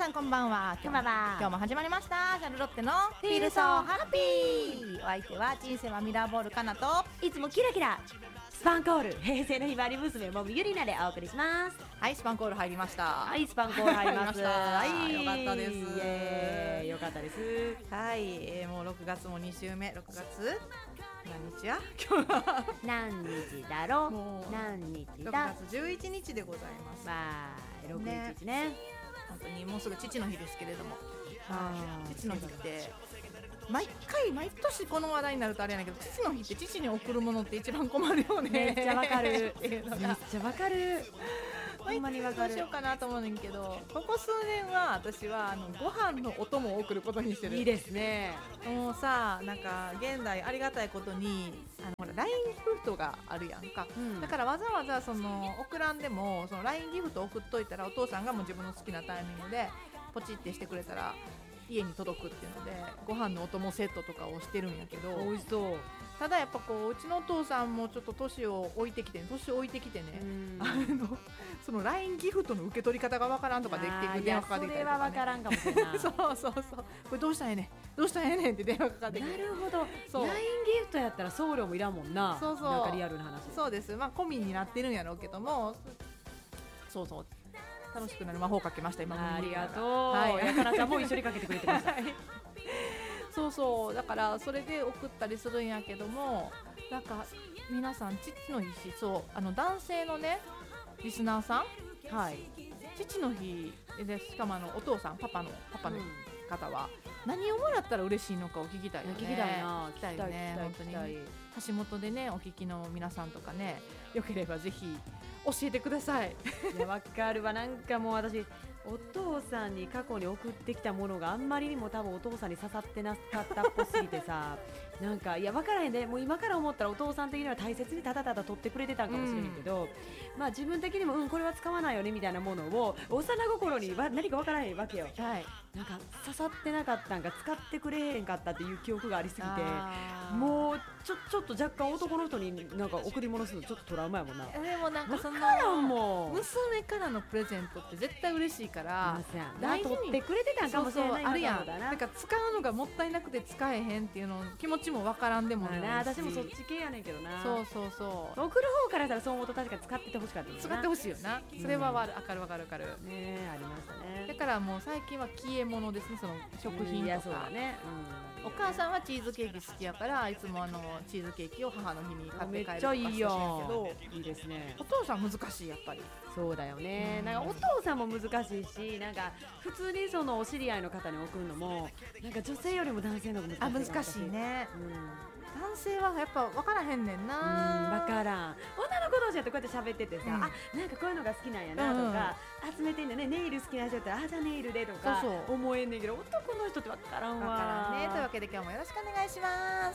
さんこんばんは。 こんばんは。 今日も始まりましたシャルロッテのフィールソーハッピー。お相手は人生はミラーボールかなと、 いつもキラキラスパンコール平成のひばり娘もみゆりなでお送りします。 はい、スパンコール入りました。 はい、スパンコール入ります。 はい、 はい、 よかったです。 イエーイ、よかったです。 はい、もう6月も2週目。6月何日や今日は何日だろう、何日 6 だ。 月11日でございます。 まあ611ね。 本当にもうすぐ父の日ですけれども、 あー父の日って毎年この話題になるとあれやねんけど、父の日って父に贈るものって一番困るよね。 めっちゃわかるっていうのめっがちゃわかる。ほんまにわかる。 どうしようかなと思うねんけど、ここ数年は私はご飯のお供を贈ることにしてる。 いいですね。 もうさ、なんか現代ありがたいことにほら LINE ギフトがあるやんか、だからわざわざその送らんでもその LINE ギフト送っといたら、お父さんがもう自分の好きなタイミングでポチってしてくれたら家に届くっていうので、ご飯のお供セットとかをしてるんやけど、 美味しそう。 ただやっぱこう、うちのお父さんもちょっと年を置いてきてね、その LINE ギフトの受け取り方がわからんとかできて電話かかってきたりとか、ね、 それはわからんかもしれない。 そうこれどうしたんやねんって電話かかってきて、 なるほど。 LINE そうギフトやったら送料もいらんもんな。 そうなんかリアルな話。 そうです。まあ込みになってるんやろうけども、そう楽しくなる魔法をかけました今。 ありがとう。 はい、 やかなちゃんも一緒にかけてくれてました。 はい、そうだからそれで送ったりするんやけども、なんか皆さん父の日し、そう男性のねリスナーさん、はい、父の日で、しかもお父さんパパの方は何をもらったら嬉しいのかを聞きたいよね。 聞きたいな。 聞きたいね。本当に橋本でねお聞きの皆さんとかね、よければぜひ教えてください。 いや、わかるわ。なんかもう私お父さんに過去に送ってきたものがあんまりにも多分お父さんに刺さってなかったっぽすぎてさなんかいや分からへんね。もう今から思ったらお父さん的には大切にただただ取ってくれてたんかもしれへんけど、まあ自分的にもこれは使わないよねみたいなものを幼心に何か分からへんわけよ。 はい、 なんか刺さってなかったんか使ってくれへんかったっていう記憶がありすぎて、もうちょっと若干男の人になんか贈り物するのちょっとトラウマやもんな。 でもなんかその娘からのプレゼントって絶対嬉しいから、 大事に取ってくれてたんかもしれない。 あるやん。なんか使うのがもったいなくて使えへんっていうの気持ちもわからんでもないし、 私もそっち系やねんけどな。 そう送る方からしたらそう思うと確かに使っててほしかった。 使ってほしいよな。それはわかるね。ありましたね。 だからもう最近は消え物ですね。その食品とかね。 お母さんはチーズケーキ好きやから、いつもチーズケーキを母の日に買って帰るとかめっちゃいいよ。 けど、 いいですね。 お父さん難しい、やっぱり。 そうだよね。なんかお父さんも難しいし、なんか普通にそのお知り合いの方に送るのもなんか女性よりも男性の方が難しいね。男性はやっぱ分からへんねんな。 分からん。女の子同士だとこうやって喋っててさ、なんかこういうのが好きなんやなとか、集めてんだね。ネイル好きな人だったらじゃあネイルでとか思えんねんけど、男の人って分からんわ。 分からんね。というわけで今日もよろしくお願いします。